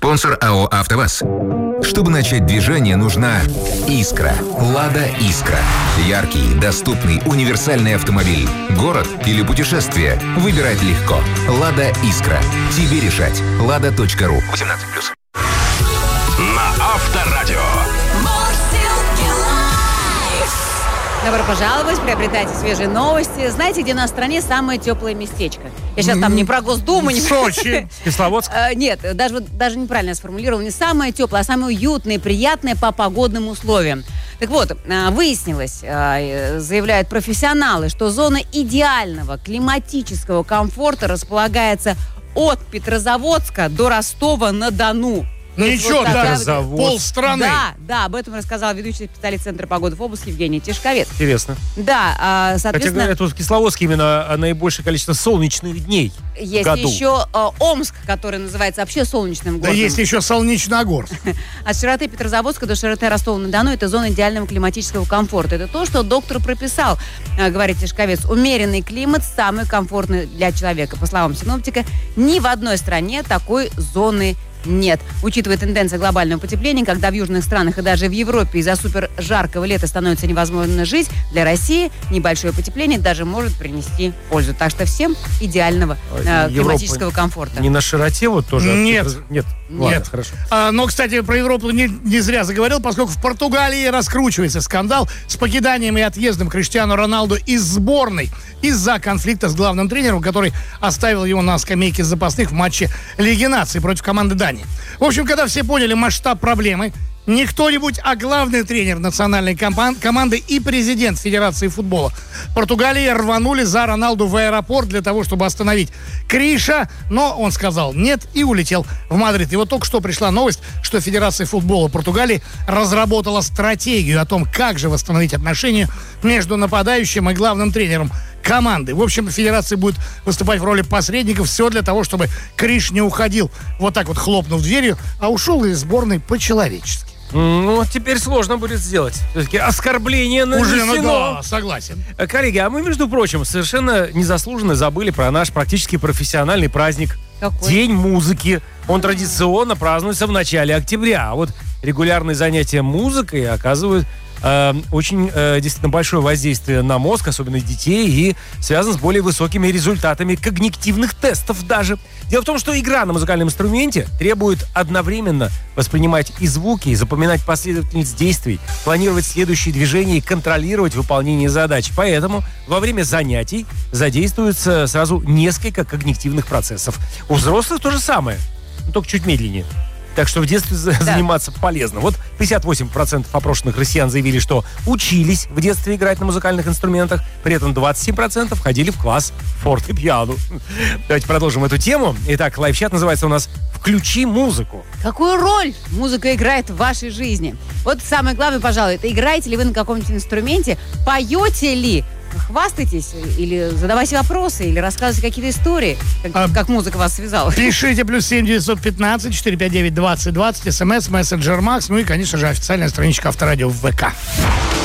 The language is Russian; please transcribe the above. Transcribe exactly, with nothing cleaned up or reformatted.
Спонсор АО «АвтоВАЗ». Чтобы начать движение, нужна «Искра». «Лада Искра». Яркий, доступный, универсальный автомобиль. Город или путешествие. Выбирать легко. «Лада Искра». Тебе решать. лада точка ру. восемнадцать плюс. На Авторадио. Добро пожаловать, приобретайте свежие новости. Знаете, где у нас в стране самое теплое местечко? Я сейчас там не про Госдуму, не про... Сочи, Кисловодск. Нет, даже, даже неправильно сформулировал. Не самое теплое, а самое уютное, приятное по погодным условиям. Так вот, выяснилось, заявляют профессионалы, что зона идеального климатического комфорта располагается от Петрозаводска до Ростова-на-Дону. Ничего, вот да, такая... полстраны. Да, да, об этом рассказал ведущий специалист Центра погоды ФОБУС Евгений Тишковец. Интересно. Да, соответственно... Хотя говорят, тут в Кисловодске именно наибольшее количество солнечных дней есть в году. еще э, Омск, который называется вообще солнечным городом. Да есть еще Солнечногорск. От широты Петрозаводска до широты Ростова-на-Дону это зона идеального климатического комфорта. Это то, что доктор прописал, э, говорит Тишковец. Умеренный климат самый комфортный для человека. По словам синоптика, ни в одной стране такой зоны нет. Учитывая тенденции глобального потепления, когда в южных странах и даже в Европе из-за супер жаркого лета становится невозможно жить, для России небольшое потепление даже может принести пользу. Так что всем идеального э, климатического комфорта. Не на широте вот тоже? Нет. Нет. Нет. Ладно, хорошо. А, но, кстати, про Европу не, не зря заговорил, поскольку в Португалии раскручивается скандал с покиданием и отъездом Криштиану Роналду из сборной из-за конфликта с главным тренером, который оставил его на скамейке запасных в матче Лиги наций против команды Дании. В общем, когда все поняли масштаб проблемы, не кто-нибудь, а главный тренер национальной коман- команды и президент Федерации футбола Португалии рванули за Роналду в аэропорт для того, чтобы остановить Криша, но он сказал нет и улетел в Мадрид. И вот только что пришла новость, что Федерация футбола Португалии разработала стратегию о том, как же восстановить отношения между нападающим и главным тренером команды. В общем, Федерация будет выступать в роли посредников. Все для того, чтобы Криш не уходил вот так вот, хлопнув дверью, а ушел из сборной по-человечески. Ну, теперь сложно будет сделать. Все-таки оскорбление нанесено. Уже, ну да, согласен. Коллеги, а мы, между прочим, совершенно незаслуженно забыли про наш практически профессиональный праздник. Какой? День музыки. Он традиционно празднуется в начале октября. А вот регулярные занятия музыкой оказывают э, очень э, действительно большое воздействие на мозг, особенно детей, и связан с более высокими результатами когнитивных тестов даже. Дело в том, что игра на музыкальном инструменте требует одновременно воспринимать и звуки, и запоминать последовательность действий, планировать следующие движения и контролировать выполнение задач. Поэтому во время занятий задействуется сразу несколько когнитивных процессов. У взрослых то же самое, но только чуть медленнее. Так что в детстве да. заниматься полезно. Вот пятьдесят восемь процентов опрошенных россиян заявили, что учились в детстве играть на музыкальных инструментах. При этом двадцать семь процентов ходили в класс фортепиано. Давайте продолжим эту тему. Итак, лайв-чат называется у нас «Включи музыку». Какую роль музыка играет в вашей жизни? Вот самое главное, пожалуй, это играете ли вы на каком-нибудь инструменте, поете ли, хвастайтесь, или задавайте вопросы, или рассказывайте какие-то истории, как, а, как музыка вас связала. Пишите плюс семь девятьсот пятнадцать четыреста пятьдесят девять двадцать двадцать, смс, мессенджер Макс, ну и, конечно же, официальная страничка Авторадио в ВК.